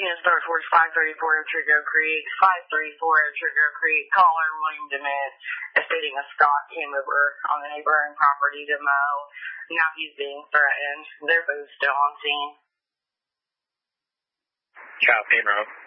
units start towards 534 of Trigo Creek, 534 of Trigo Creek. Caller William DeMint is stating a Scott came over on the neighboring property to mow. Now he's being threatened. They're both still on scene. Copy, Rob.